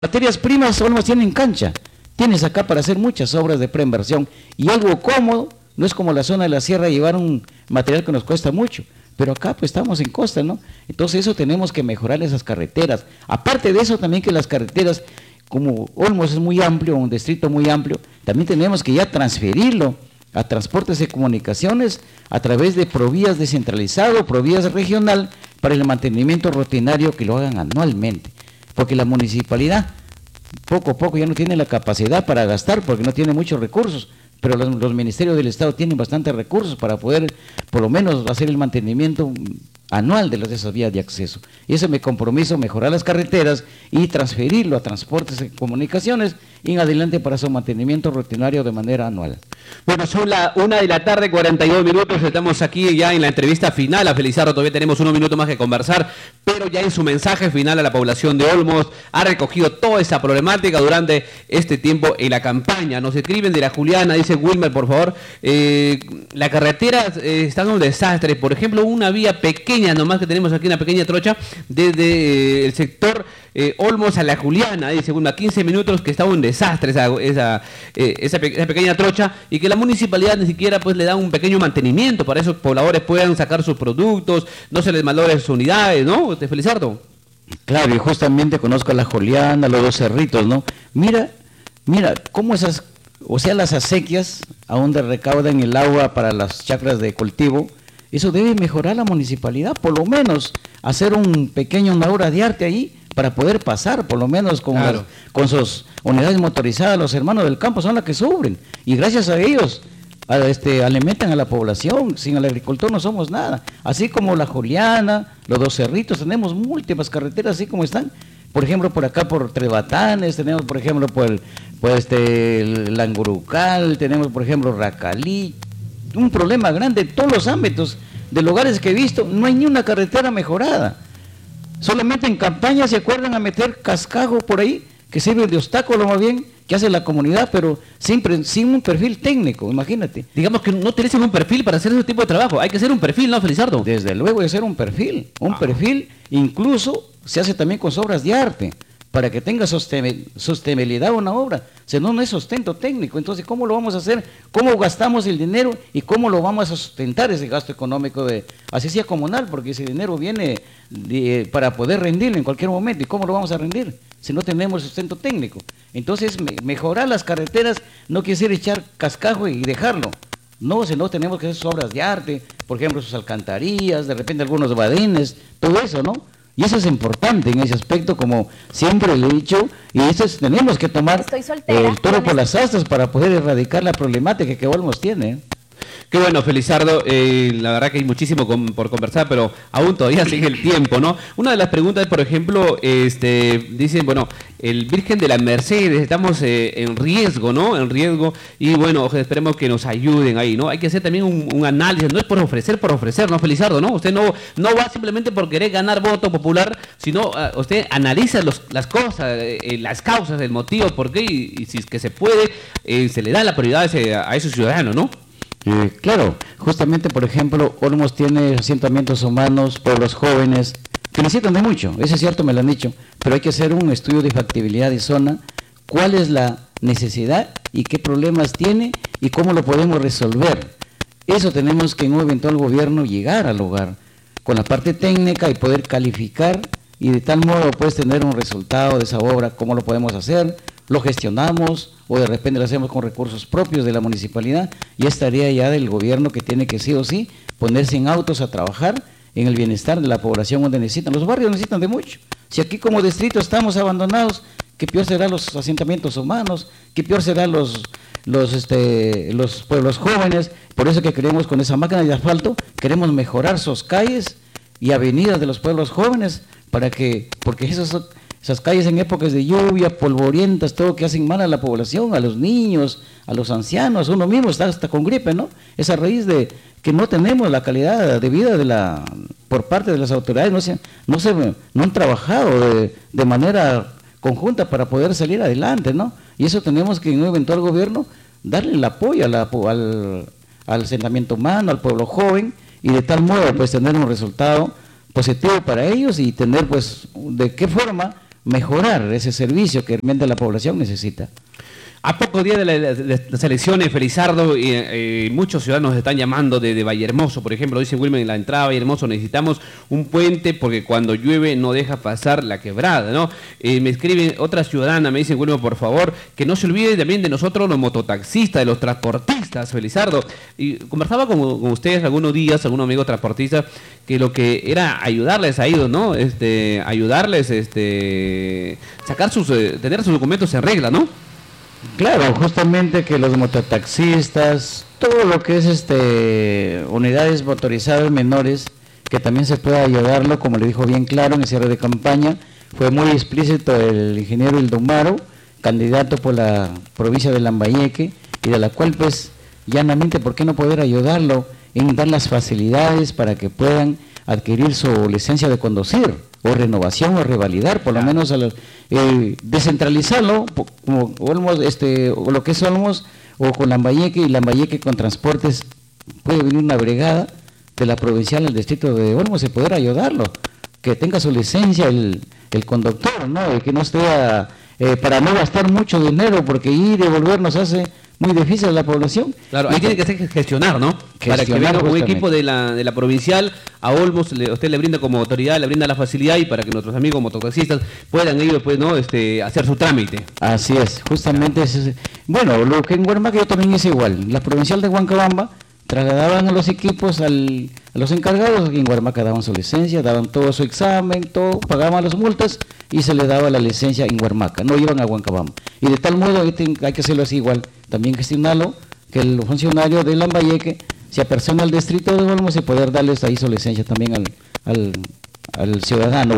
Materias primas Olmos tienen cancha, tienes acá para hacer muchas obras de preinversión y algo cómodo, no es como la zona de la sierra llevar un material que nos cuesta mucho, pero acá pues estamos en costa, ¿no? Entonces eso tenemos que mejorar esas carreteras. Aparte de eso también que las carreteras, como Olmos es muy amplio, un distrito muy amplio, también tenemos que ya transferirlo a transportes y comunicaciones a través de provías descentralizado, provías regional, para el mantenimiento rutinario que lo hagan anualmente, porque la municipalidad poco a poco ya no tiene la capacidad para gastar porque no tiene muchos recursos, pero los ministerios del Estado tienen bastantes recursos para poder por lo menos hacer el mantenimiento anual de esas vías de acceso. Y ese es mi compromiso, mejorar las carreteras y transferirlo a transportes y comunicaciones y en adelante para su mantenimiento rutinario de manera anual. Bueno, son la 1:42 PM, estamos aquí ya en la entrevista final a Felizardo, todavía tenemos unos minutos más que conversar, pero ya en su mensaje final a la población de Olmos ha recogido toda esa problemática durante este tiempo en la campaña. Nos escriben de la Juliana, dice Wilmer, por favor, la carretera está en un desastre, por ejemplo, una vía pequeña, nomás que tenemos aquí, una pequeña trocha, desde el sector Olmos a la Juliana, dice Wilmer, 15 minutos, que está un desastre esa pequeña trocha, y que la municipalidad ni siquiera pues le da un pequeño mantenimiento para esos pobladores puedan sacar sus productos, no se les malogre sus unidades, ¿no? Felizardo. Claro, y justamente conozco a la Juliana, los dos cerritos, ¿no? Mira cómo esas, o sea, las acequias, a donde recaudan el agua para las chacras de cultivo, eso debe mejorar la municipalidad, por lo menos hacer una obra de arte ahí para poder pasar, por lo menos claro, con sus unidades motorizadas. Los hermanos del campo son los que sufren y gracias a ellos alimentan a la población. Sin el agricultor no somos nada. Así como la Juliana, los dos cerritos, tenemos múltiples carreteras así como están. Por ejemplo, por acá por Trebatanes, tenemos por ejemplo el Langurucal, tenemos por ejemplo Racalí. Un problema grande en todos los ámbitos de lugares que he visto, no hay ni una carretera mejorada. Solamente en campaña se acuerdan a meter cascajo por ahí, que sirve de obstáculo más bien, que hace la comunidad, pero siempre sin un perfil técnico, imagínate. Digamos que no utilizan un perfil para hacer ese tipo de trabajo, hay que hacer un perfil, ¿no, Felizardo? Desde luego hay que hacer un perfil, incluso se hace también con obras de arte, para que tenga sostenibilidad una obra, si no, no es sustento técnico. Entonces, ¿cómo lo vamos a hacer? ¿Cómo gastamos el dinero y cómo lo vamos a sustentar ese gasto económico así sea comunal? Porque ese dinero viene para poder rendirlo en cualquier momento. ¿Y cómo lo vamos a rendir si no tenemos sustento técnico? Entonces, mejorar las carreteras no quiere decir echar cascajo y dejarlo. No, si no tenemos que hacer sus obras de arte, por ejemplo, sus alcantarillas, de repente algunos badines, todo eso, ¿no? Y eso es importante en ese aspecto, como siempre le he dicho, y eso tenemos que tomar el toro por las astas para poder erradicar la problemática que Olmos tiene. Qué bueno, Felizardo, la verdad que hay muchísimo por conversar, pero aún todavía sigue el tiempo, ¿no? Una de las preguntas, por ejemplo, dicen, bueno, el Virgen de la Mercedes, estamos en riesgo, ¿no? En riesgo, y bueno, esperemos que nos ayuden ahí, ¿no? Hay que hacer también un análisis, no es por ofrecer, ¿no, Felizardo, no? Usted no va simplemente por querer ganar voto popular, sino usted analiza las cosas, las causas, el motivo, por qué, y si es que se puede, se le da la prioridad a esos ciudadanos, ¿no? Claro, justamente por ejemplo, Olmos tiene asentamientos humanos, pueblos jóvenes, que necesitan de mucho, eso es cierto, me lo han dicho, pero hay que hacer un estudio de factibilidad de zona, cuál es la necesidad y qué problemas tiene y cómo lo podemos resolver. Eso tenemos que en un eventual gobierno llegar al hogar, con la parte técnica y poder calificar y de tal modo pues tener un resultado de esa obra, cómo lo podemos hacer, lo gestionamos o de repente lo hacemos con recursos propios de la municipalidad, y es tarea ya del gobierno que tiene que sí o sí ponerse en autos a trabajar en el bienestar de la población donde necesitan. Los barrios necesitan de mucho. Si aquí como distrito estamos abandonados, qué peor serán los asentamientos humanos, qué peor serán los pueblos jóvenes. Por eso que queremos con esa máquina de asfalto, queremos mejorar sus calles y avenidas de los pueblos jóvenes, porque esas calles en épocas de lluvia, polvorientas, todo que hacen mal a la población, a los niños, a los ancianos, uno mismo está hasta con gripe, ¿no? Esa raíz de que no tenemos la calidad de vida por parte de las autoridades, no han trabajado de manera conjunta para poder salir adelante, ¿no? Y eso tenemos que en un eventual gobierno darle el apoyo al asentamiento humano, al pueblo joven, y de tal modo pues tener un resultado positivo para ellos y tener pues de qué forma mejorar ese servicio que realmente la población necesita. A pocos días de las elecciones, Felizardo, muchos ciudadanos están llamando de Vallehermoso, por ejemplo, dice Wilmer en la entrada a Vallehermoso, necesitamos un puente porque cuando llueve no deja pasar la quebrada, ¿no? Me escribe otra ciudadana, me dice Wilmer, por favor, que no se olvide también de nosotros los mototaxistas, de los transportistas, Felizardo. Y conversaba con ustedes algunos días, algunos amigos transportistas, que lo que era ayudarles a ellos, ¿no? Ayudarles, sacar tener sus documentos en regla, ¿no? Claro, justamente que los mototaxistas, todo lo que es unidades motorizadas menores, que también se pueda ayudarlo, como le dijo bien claro en el cierre de campaña, fue muy explícito el ingeniero Ildumaro, candidato por la provincia de Lambayeque, y de la cual pues llanamente, ¿por qué no poder ayudarlo en dar las facilidades para que puedan adquirir su licencia de conducir, o renovación o revalidar, por lo menos descentralizarlo, como Olmos, o lo que es Olmos, o con Lambayeque, y Lambayeque con transportes, puede venir una brigada de la provincial al distrito de Olmos y poder ayudarlo, que tenga su licencia el conductor, ¿no? Y que no esté para no gastar mucho dinero, porque ir y volver nos hace muy difícil a la población. Claro, ahí tiene que hacer gestionar, ¿no? Para que venga un equipo de la provincial a Olmos, usted le brinda como autoridad, le brinda la facilidad, y para que nuestros amigos mototaxistas puedan ellos, pues, ¿no? Hacer su trámite. Así es, justamente bueno, lo que en Huarmaca yo también es igual. La provincial de Huancabamba trasladaban a los equipos a los encargados, y en Huarmaca daban su licencia, daban todo su examen, todo, pagaban las multas y se les daba la licencia en Huarmaca, no iban a Huancabamba. Y de tal modo hay que hacerlo así igual, también gestionarlo, que el funcionario de Lambayeque se apersone al distrito de Olmos y poder darles ahí su licencia también al ciudadano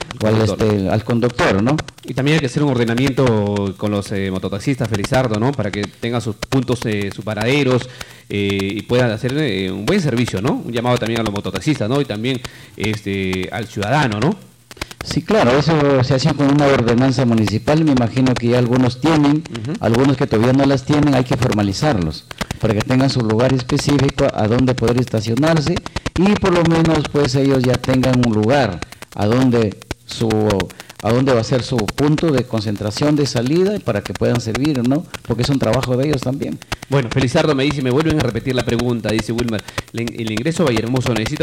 o al conductor, ¿no? Y también hay que hacer un ordenamiento con los mototaxistas, Felizardo, ¿no? Para que tengan sus puntos, sus paraderos, y puedan hacer un buen servicio, ¿no? Un llamado también a los mototaxistas, ¿no? Y también al ciudadano, ¿no? Sí, claro, eso se hace con una ordenanza municipal, me imagino que ya algunos tienen, algunos que todavía no las tienen, hay que formalizarlos, para que tengan su lugar específico a donde poder estacionarse, y por lo menos pues ellos ya tengan un lugar a donde va a ser su punto de concentración, de salida, para que puedan servir, ¿no? Porque es un trabajo de ellos también. Bueno, Felizardo me dice, me vuelven a repetir la pregunta, dice Wilmer, el ingreso a Vallehermoso necesita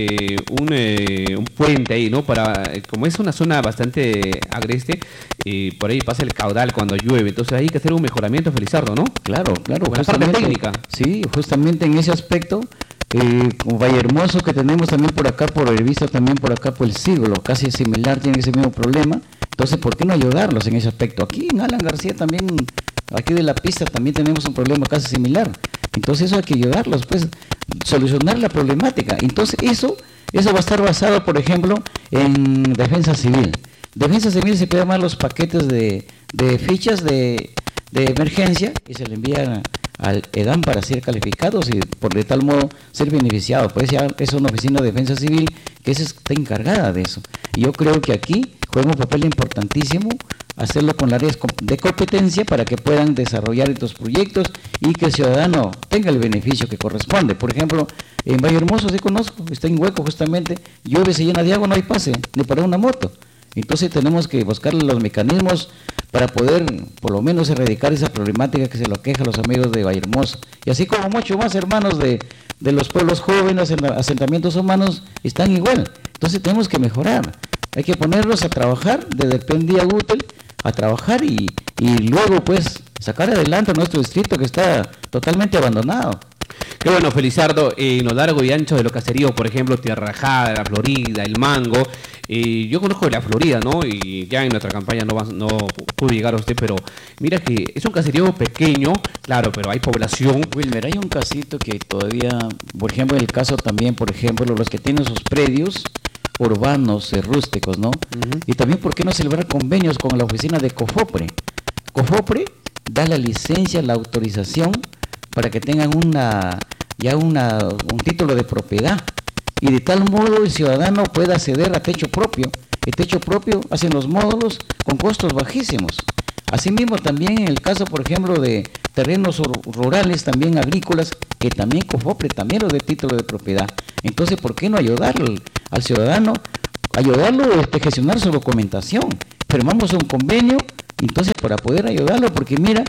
un puente ahí, ¿no? Como es una zona bastante agreste, por ahí pasa el caudal cuando llueve, entonces hay que hacer un mejoramiento, Felizardo, ¿no? Claro. La parte técnica. Sí, justamente en ese aspecto, como Vallehermoso, que tenemos también por acá, por el visto también por acá por el siglo, casi similar, tiene ese mismo problema. Entonces, ¿por qué no ayudarlos en ese aspecto? Aquí en Alan García también, aquí de la pista también tenemos un problema casi similar. Entonces eso hay que ayudarlos, pues, solucionar la problemática. Entonces eso va a estar basado, por ejemplo, en defensa civil. Defensa civil se puede llamar los paquetes de fichas de emergencia, y se le envían al EDAM para ser calificados y de tal modo ser beneficiados. Pues ya es una oficina de defensa civil que está encargada de eso. Y yo creo que aquí juega un papel importantísimo hacerlo con áreas de competencia para que puedan desarrollar estos proyectos y que el ciudadano tenga el beneficio que corresponde. Por ejemplo, en Vallehermoso sí conozco, está en Hueco justamente, llueve, se llena de agua, no hay pase, ni para una moto. Entonces tenemos que buscar los mecanismos para poder por lo menos erradicar esa problemática que se lo aqueja a los amigos de Vallehermoso. Y así como muchos más hermanos de los pueblos jóvenes, asentamientos humanos, están igual. Entonces tenemos que mejorar. Hay que ponerlos a trabajar desde el primer día útil, a trabajar y luego pues sacar adelante a nuestro distrito que está totalmente abandonado. Qué bueno, Felizardo, en lo largo y ancho de los caseríos, por ejemplo, Tierra Rajada, La Florida, El Mango, yo conozco de La Florida, ¿no? Y ya en nuestra campaña no pude llegar a usted, pero mira que es un caserío pequeño, claro, pero hay población. Wilmer, hay un casito que todavía, por ejemplo, el caso también, por ejemplo, los que tienen sus predios urbanos, rústicos, ¿no? Y también, ¿por qué no celebrar convenios con la oficina de COFOPRE? COFOPRE da la licencia, la autorización para que tengan un título de propiedad, y de tal modo el ciudadano pueda acceder a techo propio. El techo propio hacen los módulos con costos bajísimos. Asimismo, también en el caso, por ejemplo, de terrenos rurales, también agrícolas, que también COFOPRE también los de título de propiedad. Entonces, ¿por qué no ayudar al ciudadano? Ayudarlo a gestionar su documentación, firmamos un convenio, entonces para poder ayudarlo, porque mira,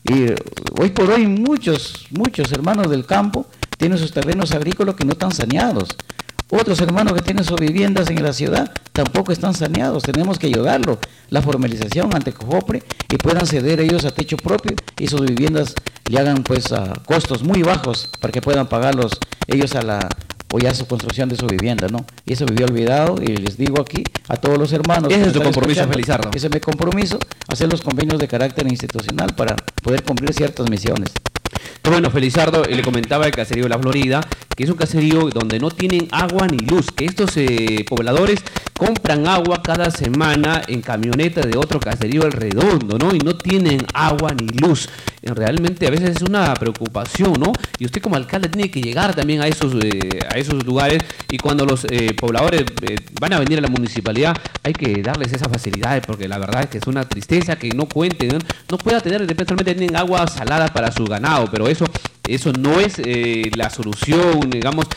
hoy por hoy muchos hermanos del campo tienen sus terrenos agrícolas que no están saneados. Otros hermanos que tienen sus viviendas en la ciudad tampoco están saneados. Tenemos que ayudarlo, la formalización ante COFOPRE, y puedan ceder ellos a techo propio y sus viviendas le hagan pues a costos muy bajos para que puedan pagarlos ellos o ya su construcción de su vivienda, ¿no? Y eso me había olvidado y les digo aquí a todos los hermanos. Ese es tu compromiso, Felizardo. Ese es mi compromiso, hacer los convenios de carácter institucional para poder cumplir ciertas misiones. Bueno, Felizardo, le comentaba el caserío de La Florida, que es un caserío donde no tienen agua ni luz, que estos pobladores compran agua cada semana en camioneta de otro caserío El Redondo, ¿no? Y no tienen agua ni luz. Realmente a veces es una preocupación, ¿no? Y usted como alcalde tiene que llegar también a esos lugares, y cuando los pobladores van a venir a la municipalidad hay que darles esas facilidades, porque la verdad es que es una tristeza que no cuenten, no pueda tener, especialmente tienen agua salada para su ganado, pero eso no es la solución, digamos,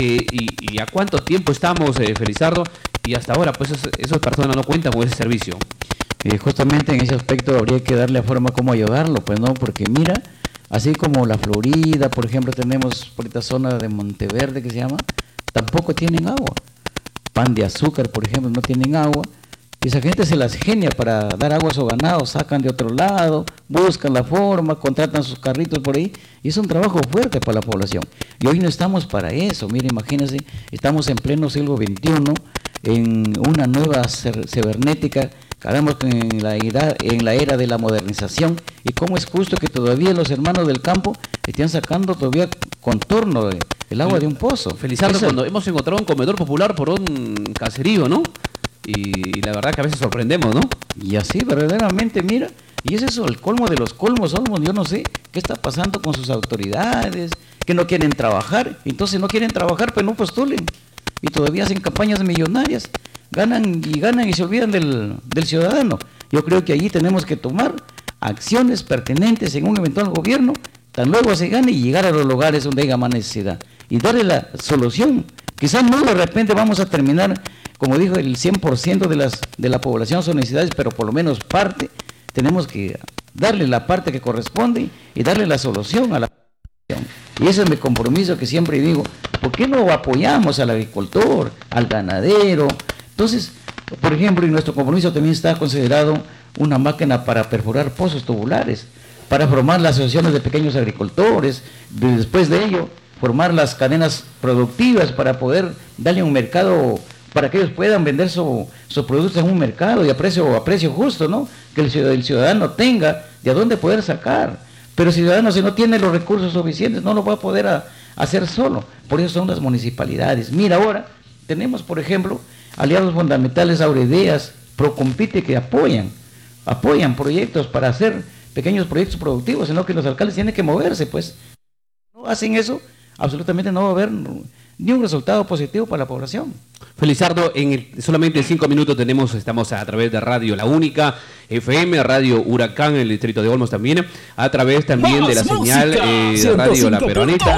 y a cuánto tiempo estamos, Felizardo, y hasta ahora pues esas personas no cuentan con ese servicio. Justamente en ese aspecto habría que darle a forma cómo ayudarlo, pues no, porque mira, así como La Florida, por ejemplo, tenemos por esta zona de Monteverde que se llama, tampoco tienen agua. Pan de Azúcar, por ejemplo, no tienen agua. Y esa gente se las genia para dar agua a su ganado, sacan de otro lado, buscan la forma, contratan sus carritos por ahí, y es un trabajo fuerte para la población. Y hoy no estamos para eso, mire, imagínense, estamos en pleno siglo XXI, en una nueva cibernética, caramba, en la era de la modernización, y cómo es justo que todavía los hermanos del campo estén sacando todavía contorno del agua de un pozo. Felizardo, cuando hemos encontrado un comedor popular por un caserío, ¿no? Y la verdad que a veces sorprendemos, ¿no? Y así, verdaderamente, mira, y es eso, el colmo de los colmos, Olmos, yo no sé qué está pasando con sus autoridades, que no quieren trabajar, entonces no quieren trabajar, pues no postulen, y todavía hacen campañas millonarias, ganan y se olvidan del ciudadano. Yo creo que allí tenemos que tomar acciones pertinentes en un eventual gobierno, tan luego se gane, y llegar a los lugares donde haya más necesidad, y darle la solución. Quizás no de repente vamos a terminar, como dijo, el 100% de la población son necesidades, pero por lo menos parte, tenemos que darle la parte que corresponde y darle la solución a la población. Y ese es mi compromiso que siempre digo, ¿por qué no apoyamos al agricultor, al ganadero? Entonces, por ejemplo, en nuestro compromiso también está considerado una máquina para perforar pozos tubulares, para formar las asociaciones de pequeños agricultores, después de ello, formar las cadenas productivas para poder darle un mercado, para que ellos puedan vender sus productos en un mercado y a precio justo, ¿no? Que el ciudadano tenga de dónde poder sacar. Pero el ciudadano, si no tiene los recursos suficientes, no lo va a poder hacer solo. Por eso son las municipalidades. Mira, ahora tenemos, por ejemplo, aliados fundamentales, Aurideas, Procompite, que apoyan proyectos para hacer pequeños proyectos productivos, sino que los alcaldes tienen que moverse, pues. No hacen eso, absolutamente no va a haber ni un resultado positivo para la población. Felizardo, solamente 5 minutos estamos a través de Radio La Única, FM, Radio Huracán, en el distrito de Olmos también, a través también de la señal de Radio La Peronita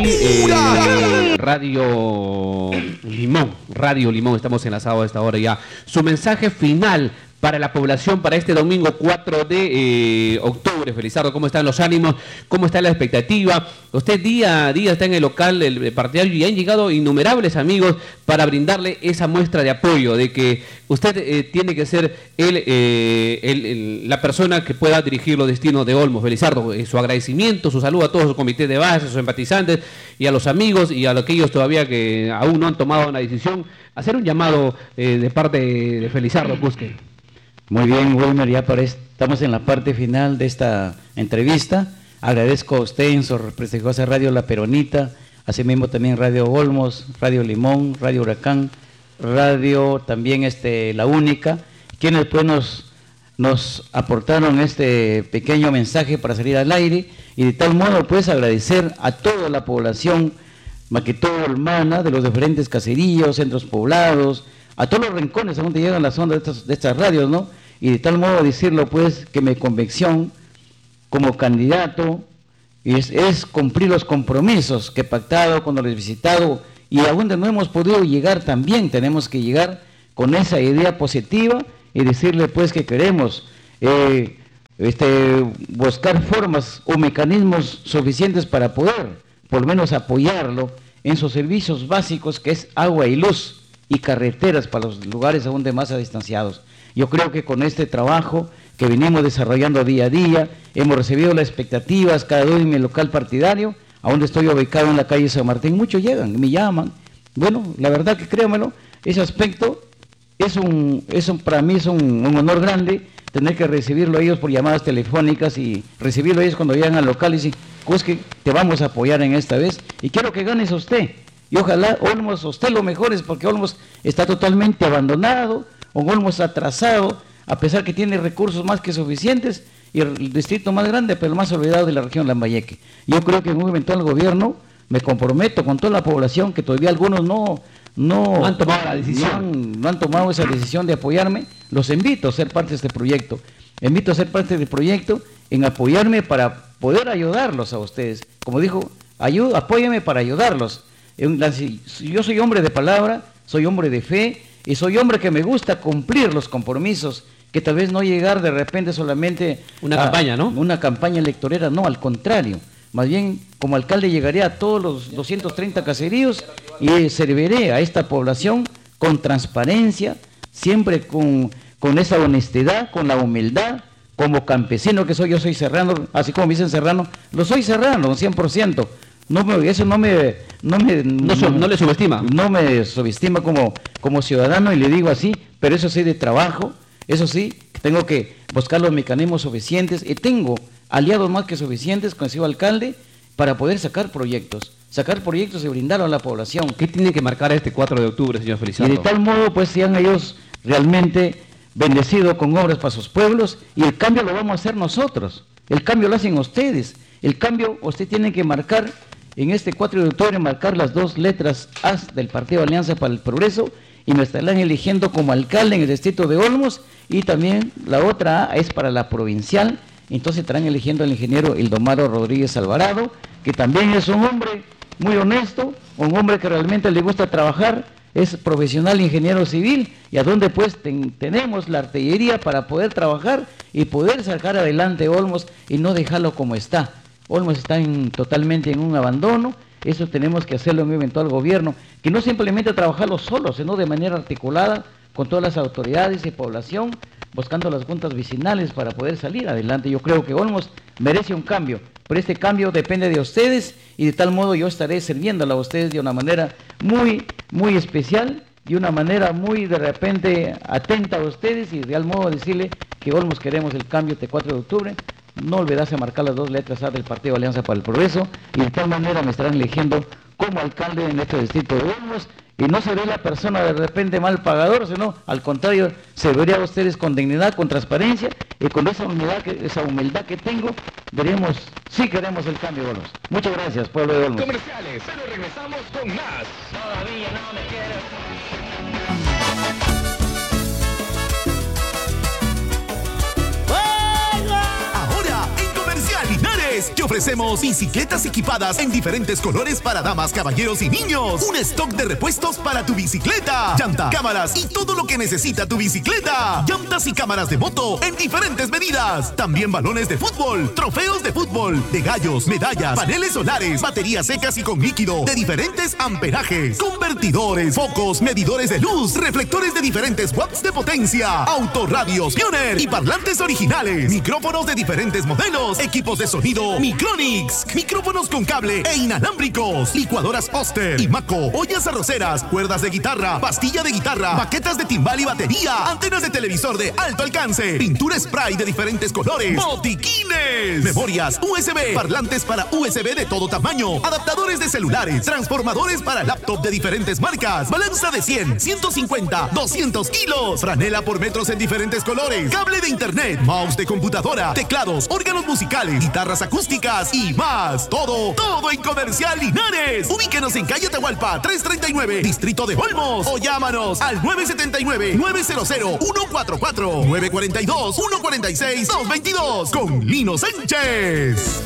y Radio Limón, estamos enlazados a esta hora ya. Su mensaje final para la población para este domingo 4 de octubre. Felizardo, ¿cómo están los ánimos? ¿Cómo está la expectativa? Usted día a día está en el local del partidario y han llegado innumerables amigos para brindarle esa muestra de apoyo, de que usted tiene que ser la persona que pueda dirigir los destinos de Olmos. Felizardo, su agradecimiento, su saludo a todos sus comités de base, sus empatizantes y a los amigos y a aquellos todavía que aún no han tomado una decisión. Hacer un llamado de parte de Felizardo Busque. Muy bien, Wilmer, ya estamos en la parte final de esta entrevista. Agradezco a usted en su prestigiosa Radio La Peronita, asimismo también Radio Olmos, Radio Limón, Radio Huracán, Radio también La Única, quienes pues nos aportaron este pequeño mensaje para salir al aire, y de tal modo pues agradecer a toda la población, más que todo hermana, de los diferentes caseríos, centros poblados, a todos los rincones a donde llegan las ondas de estas radios, ¿no? Y de tal modo decirlo, pues, que mi convicción como candidato es cumplir los compromisos que he pactado cuando les he visitado, y a donde no hemos podido llegar también tenemos que llegar con esa idea positiva y decirle pues que queremos buscar formas o mecanismos suficientes para poder, por lo menos, apoyarlo en sus servicios básicos, que es agua y luz y carreteras para los lugares aún de más distanciados. Yo creo que con este trabajo que venimos desarrollando día a día, hemos recibido las expectativas, cada uno en mi local partidario, a donde estoy ubicado en la calle San Martín, muchos llegan, me llaman. Bueno, la verdad que créamelo, ese aspecto para mí es un honor grande tener que recibirlo ellos por llamadas telefónicas y recibirlo ellos cuando llegan al local y dicen, pues que te vamos a apoyar en esta vez y quiero que ganes a usted. Y ojalá Olmos, usted lo mejores, porque Olmos está totalmente abandonado, Olmos atrasado, a pesar que tiene recursos más que suficientes, y el distrito más grande, pero el más olvidado de la región Lambayeque. Yo creo que en un eventual gobierno me comprometo con toda la población, que todavía algunos no han tomado la decisión, no han tomado esa decisión de apoyarme, los invito a ser parte de este proyecto. Invito a ser parte del proyecto en apoyarme para poder ayudarlos a ustedes. Como dijo, apóyame para ayudarlos. Yo soy hombre de palabra, soy hombre de fe y soy hombre que me gusta cumplir los compromisos, que tal vez no llegar de repente solamente campaña, ¿no? Una campaña electorera, no, al contrario. Más bien, como alcalde llegaré a todos los 230 caseríos y serviré a esta población con transparencia, siempre con esa honestidad, con la humildad, como campesino que soy, yo soy serrano, así como me dicen serrano, lo soy serrano, 100%. Eso no le subestima. No me subestima como ciudadano, y le digo así, pero eso sí de trabajo, eso sí, tengo que buscar los mecanismos suficientes y tengo aliados más que suficientes con el señor alcalde para poder sacar proyectos y brindarlo a la población. ¿Qué tiene que marcar este 4 de octubre, señor Felizardo? Y de tal modo, pues, sean ellos realmente bendecidos con obras para sus pueblos, y el cambio lo vamos a hacer nosotros, el cambio lo hacen ustedes, el cambio usted tiene que marcar en este 4 de octubre, marcar las 2 letras A del Partido Alianza para el Progreso, y me estarán eligiendo como alcalde en el distrito de Olmos, y también la otra A es para la provincial. Entonces estarán eligiendo al ingeniero Ildomaro Rodríguez Alvarado, que también es un hombre muy honesto, un hombre que realmente le gusta trabajar, es profesional ingeniero civil, y a donde pues tenemos la artillería para poder trabajar y poder sacar adelante Olmos y no dejarlo como está. Olmos está totalmente en un abandono. Eso tenemos que hacerlo en un eventual gobierno, que no simplemente trabajarlo solo, sino de manera articulada con todas las autoridades y población, buscando las juntas vecinales para poder salir adelante. Yo creo que Olmos merece un cambio, pero este cambio depende de ustedes, y de tal modo yo estaré sirviéndolo a ustedes de una manera muy, muy especial, y una manera muy de repente atenta a ustedes, y de tal modo decirle que Olmos queremos el cambio este 4 de octubre. No olvidarse marcar las 2 letras A del Partido Alianza para el Progreso, y de tal manera me estarán eligiendo como alcalde en este distrito de Olmos, y no se ve la persona de repente mal pagador, sino al contrario, se vería a ustedes con dignidad, con transparencia, y con esa humildad que tengo, veremos si queremos el cambio, Olmos. Muchas gracias, pueblo de Olmos. Comerciales, pero regresamos con más. Todavía no me quiero. Te ofrecemos bicicletas equipadas en diferentes colores para damas, caballeros y niños. Un stock de repuestos para tu bicicleta, llanta, cámaras y todo lo que necesita tu bicicleta. Llantas y cámaras de moto en diferentes medidas. También balones de fútbol, trofeos de fútbol, de gallos, medallas, paneles solares, baterías secas y con líquido de diferentes amperajes, convertidores, focos, medidores de luz, reflectores de diferentes watts de potencia, autorradios Pioneer y parlantes originales, micrófonos de diferentes modelos, equipos de sonido Micronix, micrófonos con cable e inalámbricos, licuadoras Oster y Maco, ollas arroceras, cuerdas de guitarra, pastilla de guitarra, baquetas de timbal y batería, antenas de televisor de alto alcance, pintura spray de diferentes colores, botiquines, memorias USB, parlantes para USB de todo tamaño, adaptadores de celulares, transformadores para laptop de diferentes marcas, balanza de 100, 150, 200 kilos, franela por metros en diferentes colores, cable de internet, mouse de computadora, teclados, órganos musicales, guitarras acústicas y más. Todo en Comercial Linares. Ubíquenos en calle Atahualpa 339, distrito de Olmos, o llámanos al 979-900-144, 942-146-222 con Lino Sánchez.